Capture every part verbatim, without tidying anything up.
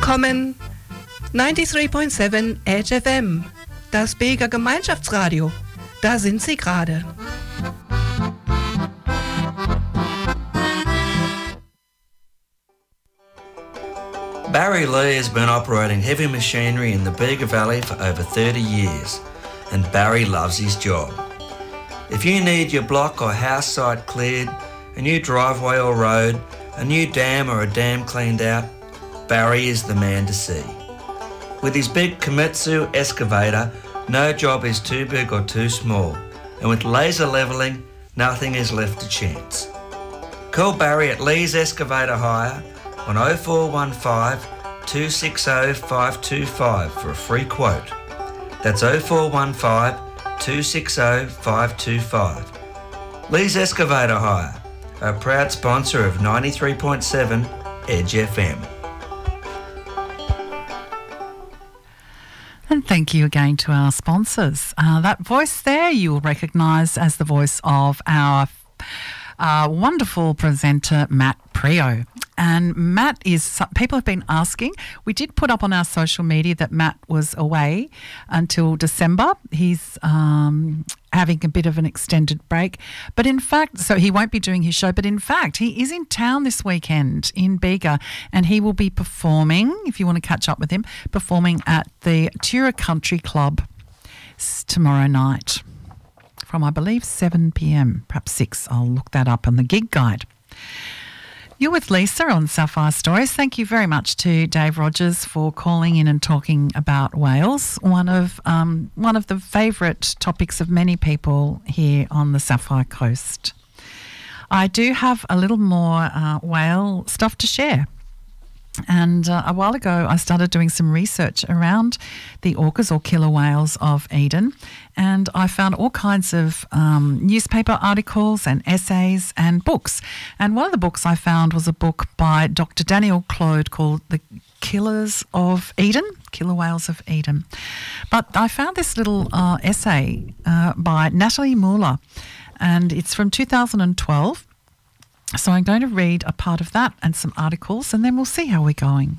Willkommen. neunundneunzig Komma sieben Edge F M, das Beger Gemeinschaftsradio. Da sind Sie gerade. Barry Lee has been operating heavy machinery in the Bega Valley for over thirty years, and Barry loves his job. If you need your block or house site cleared, a new driveway or road, a new dam or a dam cleaned out, Barry is the man to see. With his big Komatsu excavator, no job is too big or too small, and with laser levelling, nothing is left to chance. Call Barry at Lee's Excavator Hire on oh four one five, two six oh, five two five for a free quote. That's oh four one five, two six oh, five two five. Lee's Excavator Hire, a proud sponsor of ninety-three point seven Edge F M. And thank you again to our sponsors. Uh, that voice there you will recognise as the voice of our uh, wonderful presenter, Matt Prio. And Matt is, people have been asking, we did put up on our social media that Matt was away until December. He's um, having a bit of an extended break. But in fact, so he won't be doing his show, but in fact, he is in town this weekend in Bega, and he will be performing, if you want to catch up with him, performing at the Tura Country Club tomorrow night from, I believe, seven p.m, perhaps six. I'll look that up on the gig guide. You're with Lisa on Sapphire Stories. Thank you very much to Dave Rogers for calling in and talking about whales, one of um, one of the favourite topics of many people here on the Sapphire Coast. I do have a little more uh, whale stuff to share. And uh, a while ago, I started doing some research around the orcas or killer whales of Eden, and I found all kinds of um, newspaper articles and essays and books. And one of the books I found was a book by Doctor Daniel Claude called The Killers of Eden, Killer Whales of Eden. But I found this little uh, essay uh, by Natalie Muller, and it's from two thousand twelve. So I'm going to read a part of that and some articles, and then we'll see how we're going.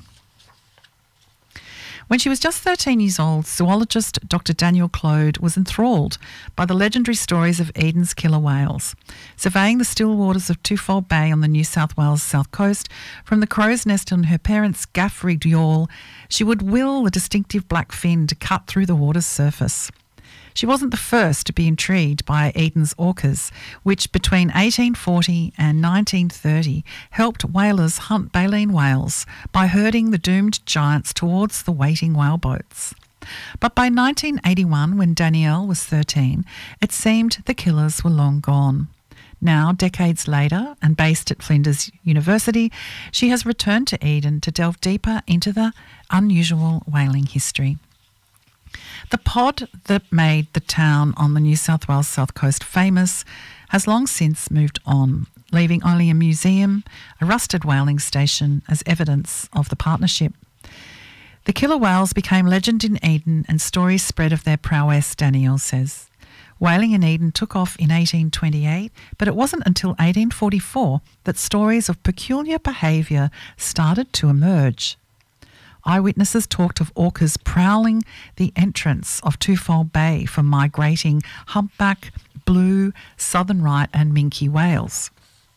When she was just thirteen years old, zoologist Doctor Daniel Claude was enthralled by the legendary stories of Eden's killer whales. Surveying the still waters of Twofold Bay on the New South Wales south coast, from the crow's nest on her parents' gaff-rigged yawl, she would will the distinctive black fin to cut through the water's surface. She wasn't the first to be intrigued by Eden's orcas, which between eighteen forty and nineteen thirty helped whalers hunt baleen whales by herding the doomed giants towards the waiting whaleboats. But by nineteen eighty-one, when Danielle was thirteen, it seemed the killers were long gone. Now, decades later, and based at Flinders University, she has returned to Eden to delve deeper into the unusual whaling history. The pod that made the town on the New South Wales south coast famous has long since moved on, leaving only a museum, a rusted whaling station as evidence of the partnership. The killer whales became legend in Eden, and stories spread of their prowess, Danielle says. Whaling in Eden took off in eighteen twenty-eight, but it wasn't until eighteen forty-four that stories of peculiar behaviour started to emerge. Eyewitnesses talked of orcas prowling the entrance of Twofold Bay for migrating humpback, blue, southern right and minke whales.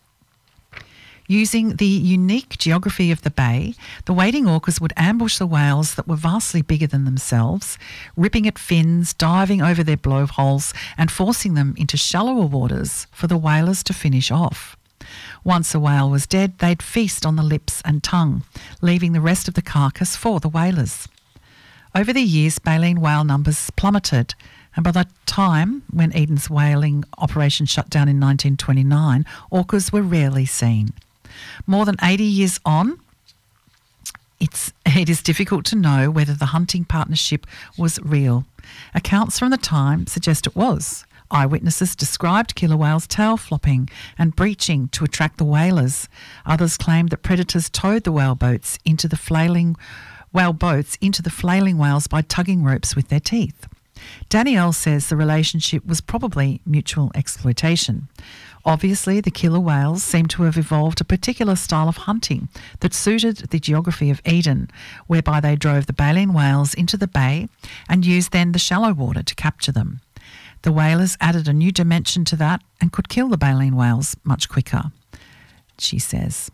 Using the unique geography of the bay, the waiting orcas would ambush the whales that were vastly bigger than themselves, ripping at fins, diving over their blowholes and forcing them into shallower waters for the whalers to finish off. Once a whale was dead, they'd feast on the lips and tongue, leaving the rest of the carcass for the whalers. Over the years, baleen whale numbers plummeted, and by the time when Eden's whaling operation shut down in nineteen twenty-nine, orcas were rarely seen. More than eighty years on, it's, it is difficult to know whether the hunting partnership was real. Accounts from the time suggest it was. Eyewitnesses described killer whales tail flopping and breaching to attract the whalers. Others claimed that predators towed the whale boats into the flailing whale boats into the flailing whales by tugging ropes with their teeth. Danielle says the relationship was probably mutual exploitation. Obviously, the killer whales seem to have evolved a particular style of hunting that suited the geography of Eden, whereby they drove the baleen whales into the bay and used then the shallow water to capture them. The whalers added a new dimension to that and could kill the baleen whales much quicker, she says.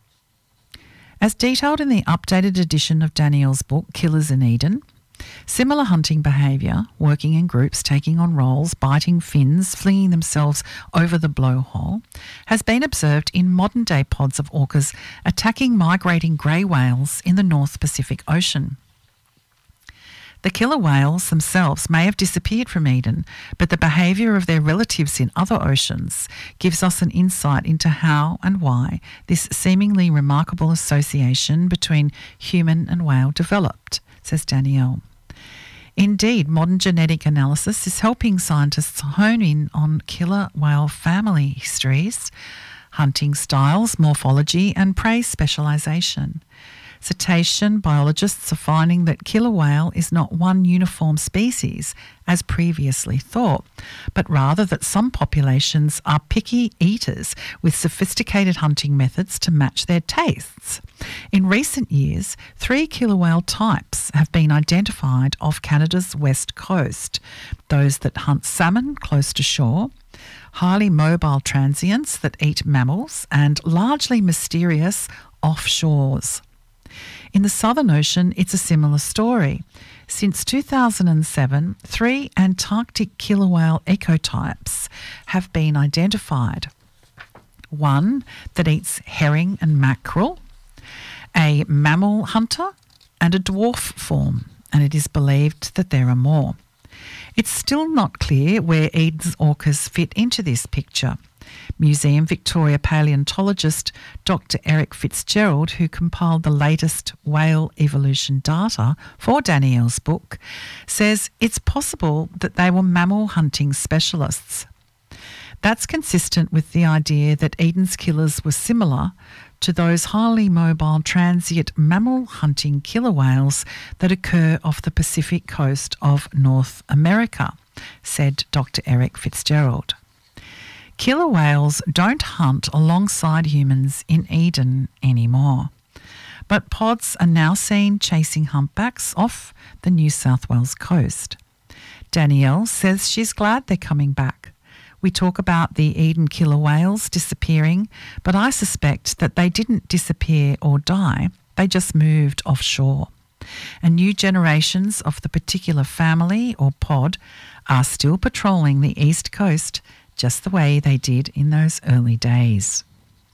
As detailed in the updated edition of Danielle's book, Killers in Eden, similar hunting behaviour, working in groups, taking on roles, biting fins, flinging themselves over the blowhole, has been observed in modern-day pods of orcas attacking migrating grey whales in the North Pacific Ocean. The killer whales themselves may have disappeared from Eden, but the behaviour of their relatives in other oceans gives us an insight into how and why this seemingly remarkable association between human and whale developed, says Danielle. Indeed, modern genetic analysis is helping scientists hone in on killer whale family histories, hunting styles, morphology and prey specialisation. Cetacean biologists are finding that killer whale is not one uniform species, as previously thought, but rather that some populations are picky eaters with sophisticated hunting methods to match their tastes. In recent years, three killer whale types have been identified off Canada's west coast: those that hunt salmon close to shore, highly mobile transients that eat mammals, and largely mysterious offshores. In the Southern Ocean, it's a similar story. Since two thousand seven, three Antarctic killer whale ecotypes have been identified. One that eats herring and mackerel, a mammal hunter, and a dwarf form, and it is believed that there are more. It's still not clear where Eden's orcas fit into this picture. Museum Victoria paleontologist Doctor Eric Fitzgerald, who compiled the latest whale evolution data for Danielle's book, says it's possible that they were mammal hunting specialists. That's consistent with the idea that Eden's killers were similar to those highly mobile transient mammal hunting killer whales that occur off the Pacific coast of North America, said Doctor Eric Fitzgerald. Killer whales don't hunt alongside humans in Eden anymore, but pods are now seen chasing humpbacks off the New South Wales coast. Danielle says she's glad they're coming back. We talk about the Eden killer whales disappearing, but I suspect that they didn't disappear or die, they just moved offshore. And new generations of the particular family or pod are still patrolling the east coast just the way they did in those early days.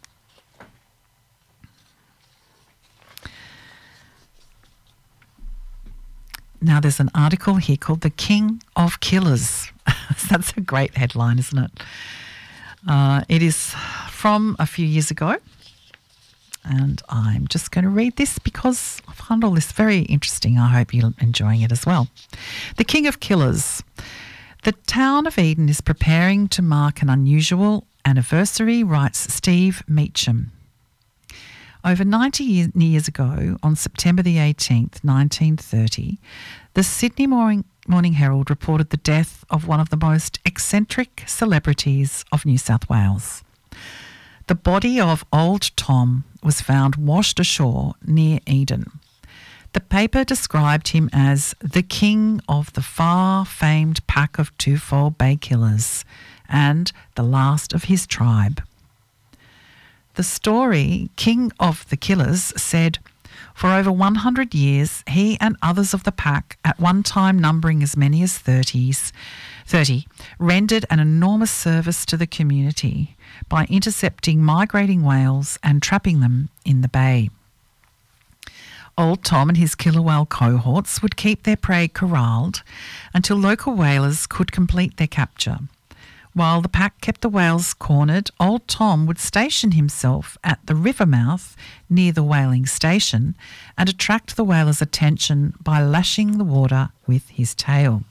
Now there's an article here called The King of Killers. That's a great headline, isn't it? Uh, it is from a few years ago, and I'm just going to read this because I find all this very interesting. I hope you're enjoying it as well. The King of Killers. The town of Eden is preparing to mark an unusual anniversary, writes Steve Meacham. Over ninety years ago, on September the eighteenth, nineteen thirty, the Sydney Morning, Morning Herald reported the death of one of the most eccentric celebrities of New South Wales. The body of Old Tom was found washed ashore near Eden. The paper described him as the king of the far-famed pack of Twofold Bay killers and the last of his tribe. The story, King of the Killers, said, for over one hundred years, he and others of the pack, at one time numbering as many as thirties, thirty, rendered an enormous service to the community by intercepting migrating whales and trapping them in the bay. Old Tom and his killer whale cohorts would keep their prey corralled until local whalers could complete their capture. While the pack kept the whales cornered, Old Tom would station himself at the river mouth near the whaling station and attract the whalers' attention by lashing the water with his tail.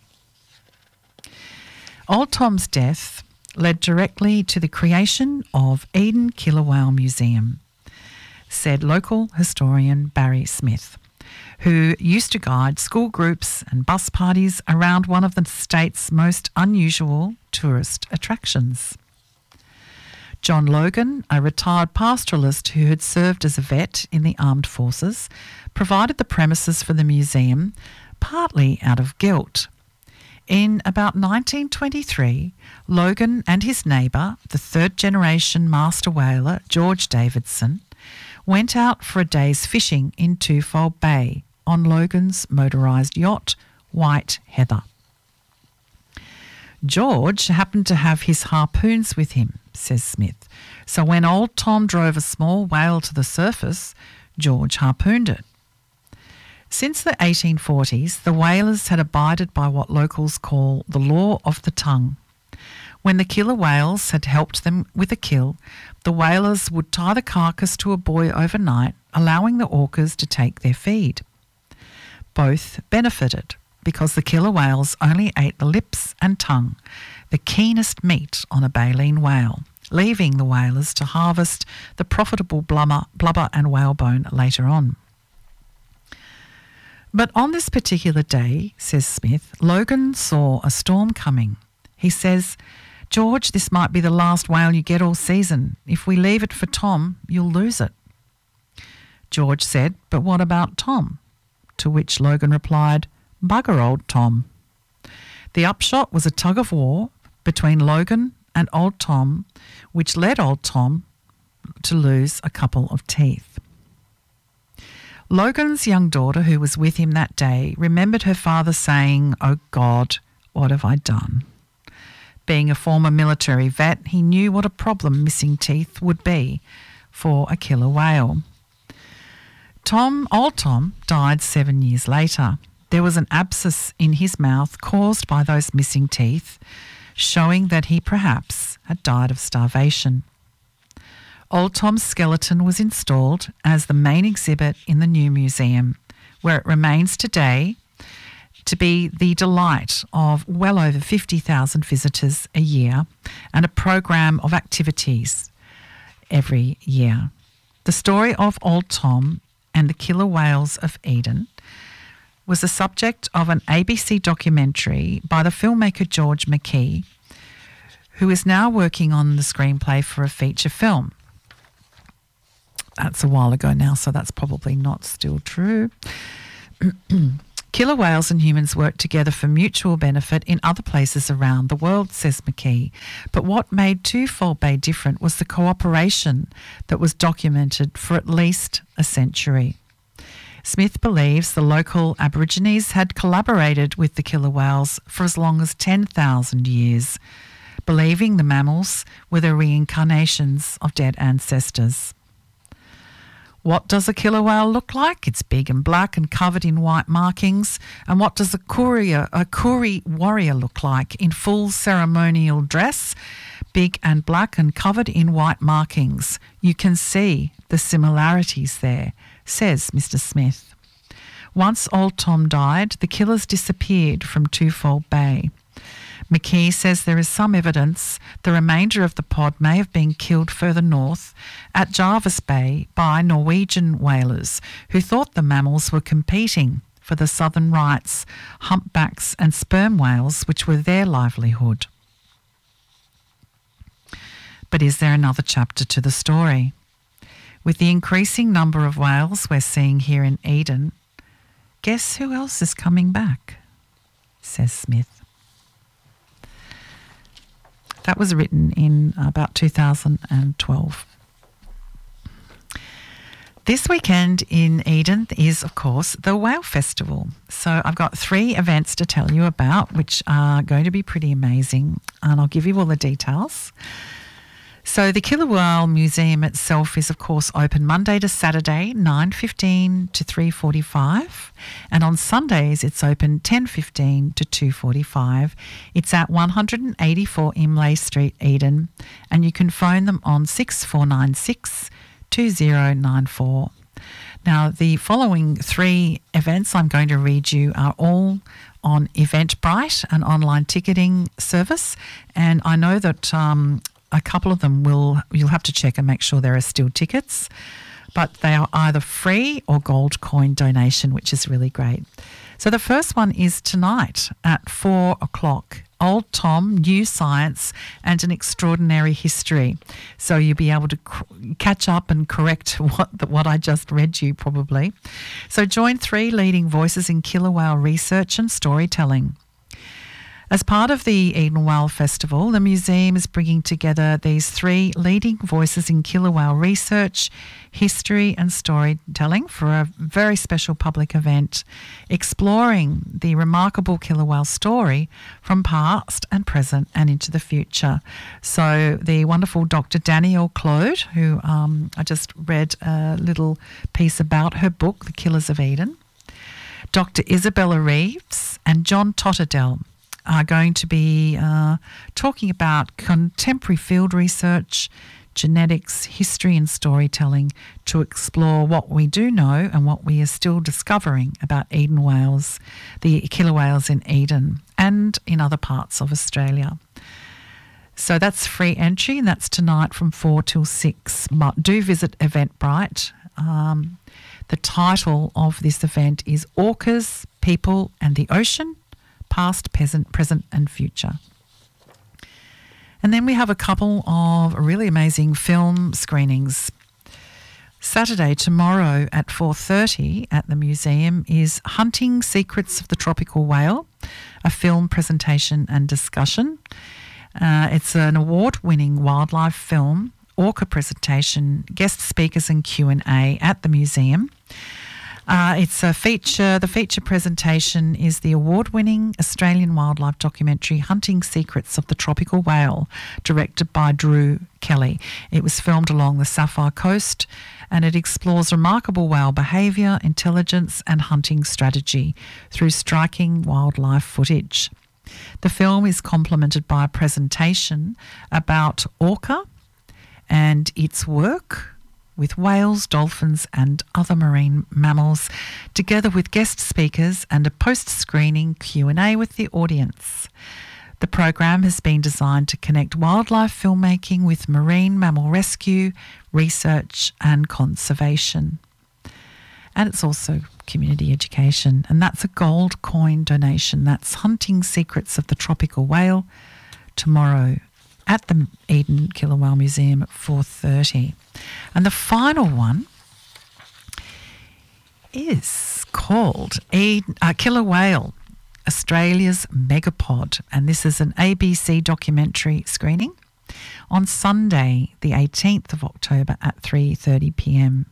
Old Tom's death led directly to the creation of Eden Killer Whale Museum, said local historian Barry Smith, who used to guide school groups and bus parties around one of the state's most unusual tourist attractions. John Logan, a retired pastoralist who had served as a vet in the armed forces, provided the premises for the museum, partly out of guilt. In about nineteen twenty-three, Logan and his neighbour, the third-generation master whaler George Davidson, went out for a day's fishing in Twofold Bay on Logan's motorised yacht, White Heather. George happened to have his harpoons with him, says Smith, so when old Tom drove a small whale to the surface, George harpooned it. Since the eighteen forties, the whalers had abided by what locals call the law of the tongue. When the killer whales had helped them with a kill, the whalers would tie the carcass to a buoy overnight, allowing the orcas to take their feed. Both benefited because the killer whales only ate the lips and tongue, the keenest meat on a baleen whale, leaving the whalers to harvest the profitable blubber, blubber and whalebone later on. But on this particular day, says Smith, Logan saw a storm coming. He says, "George, this might be the last whale you get all season. If we leave it for Tom, you'll lose it." George said, "But what about Tom?" To which Logan replied, "Bugger old Tom." The upshot was a tug of war between Logan and old Tom, which led old Tom to lose a couple of teeth. Logan's young daughter, who was with him that day, remembered her father saying, "Oh God, what have I done?" Being a former military vet, he knew what a problem missing teeth would be for a killer whale. Tom, old Tom, died seven years later. There was an abscess in his mouth caused by those missing teeth, showing that he perhaps had died of starvation. Old Tom's skeleton was installed as the main exhibit in the new museum, where it remains today to be the delight of well over fifty thousand visitors a year and a program of activities every year. The story of Old Tom and the killer whales of Eden was the subject of an A B C documentary by the filmmaker George McKee, who is now working on the screenplay for a feature film. That's a while ago now, so that's probably not still true. Killer whales and humans work together for mutual benefit in other places around the world, says McKee. But what made Twofold Bay different was the cooperation that was documented for at least a century. Smith believes the local Aborigines had collaborated with the killer whales for as long as ten thousand years, believing the mammals were the reincarnations of dead ancestors. What does a killer whale look like? It's big and black and covered in white markings. And what does a courier, a Koori warrior look like? In full ceremonial dress, big and black and covered in white markings. You can see the similarities there, says Mister Smith. Once old Tom died, the killers disappeared from Twofold Bay. McKee says there is some evidence the remainder of the pod may have been killed further north at Jervis Bay by Norwegian whalers who thought the mammals were competing for the southern rights, humpbacks and sperm whales, which were their livelihood. But is there another chapter to the story? With the increasing number of whales we're seeing here in Eden, guess who else is coming back? Says Smith. That was written in about two thousand twelve. This weekend in Eden is, of course, the Whale Festival. So I've got three events to tell you about, which are going to be pretty amazing, and I'll give you all the details. So the Killer Whale Museum itself is, of course, open Monday to Saturday, nine fifteen to three forty-five, and on Sundays it's open ten fifteen to two forty-five. It's at one eighty-four Imlay Street, Eden, and you can phone them on six four nine six, two zero nine four. Now, the following three events I'm going to read you are all on Eventbrite, an online ticketing service, and I know that um, a couple of them will, you'll have to check and make sure there are still tickets, but they are either free or gold coin donation, which is really great. So the first one is tonight at four o'clock Old Tom, New Science, and an Extraordinary History. So you'll be able to cr- catch up and correct what the, what I just read you probably. So join three leading voices in killer whale research and storytelling. As part of the Eden Whale Festival, the museum is bringing together these three leading voices in killer whale research, history and storytelling for a very special public event exploring the remarkable killer whale story from past and present and into the future. So the wonderful Doctor Danielle Claude, who um, I just read a little piece about her book, The Killers of Eden, Doctor Isabella Reeves and John Totterdell are going to be uh, talking about contemporary field research, genetics, history and storytelling to explore what we do know and what we are still discovering about Eden whales, the killer whales in Eden and in other parts of Australia. So that's free entry, and that's tonight from four till six. But do visit Eventbrite. Um, the title of this event is Orcas, People and the Ocean, Past, Present, Present and Future. And then we have a couple of really amazing film screenings. Saturday, tomorrow at four thirty at the museum is Hunting Secrets of the Tropical Whale, a film presentation and discussion. Uh, it's an award-winning wildlife film, orca presentation, guest speakers and Q and A at the museum. Uh, it's a feature, the feature presentation is the award-winning Australian wildlife documentary Hunting Secrets of the Tropical Whale, directed by Drew Kelly. It was filmed along the Sapphire Coast and it explores remarkable whale behaviour, intelligence and hunting strategy through striking wildlife footage. The film is complemented by a presentation about orca and its work with whales, dolphins and other marine mammals, together with guest speakers and a post-screening Q and A with the audience. The program has been designed to connect wildlife filmmaking with marine mammal rescue, research and conservation. And it's also community education, and that's a gold coin donation. That's Hunting Secrets of the Tropical Whale tomorrow at the Eden Killer Whale Museum at four thirty. And the final one is called Eden, uh, Killer Whale, Australia's Megapod. And this is an A B C documentary screening on Sunday, the eighteenth of October at three thirty p m.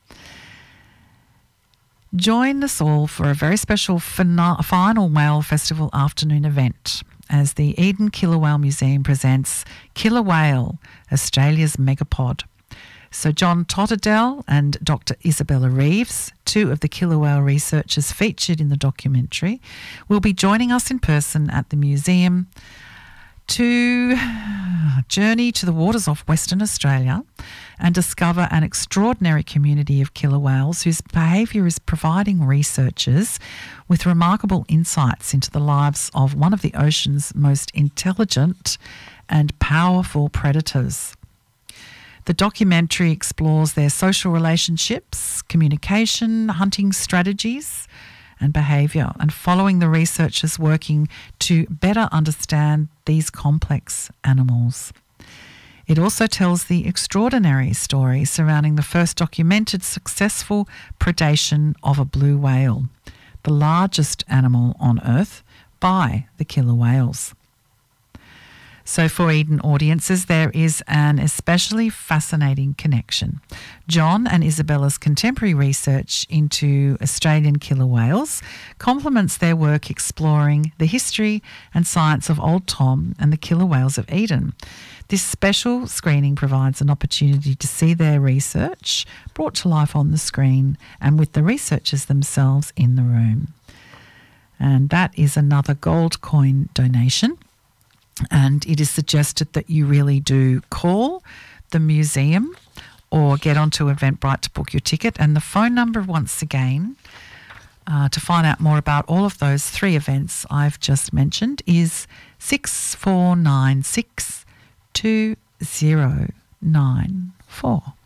Join us all for a very special fina- final Whale Festival afternoon event as the Eden Killer Whale Museum presents Killer Whale, Australia's Megapod. So John Totterdell and Doctor Isabella Reeves, two of the killer whale researchers featured in the documentary, will be joining us in person at the museum to journey to the waters of Western Australia and discover an extraordinary community of killer whales whose behaviour is providing researchers with remarkable insights into the lives of one of the ocean's most intelligent and powerful predators. The documentary explores their social relationships, communication, hunting strategies and behaviour, and following the researchers working to better understand these complex animals. It also tells the extraordinary story surrounding the first documented successful predation of a blue whale, the largest animal on Earth, by the killer whales. So for Eden audiences, there is an especially fascinating connection. John and Isabella's contemporary research into Australian killer whales complements their work exploring the history and science of Old Tom and the killer whales of Eden. This special screening provides an opportunity to see their research brought to life on the screen and with the researchers themselves in the room. And that is another gold coin donation. And it is suggested that you really do call the museum or get onto Eventbrite to book your ticket. And the phone number, once again, uh, to find out more about all of those three events I've just mentioned, is six four nine six two zero nine four.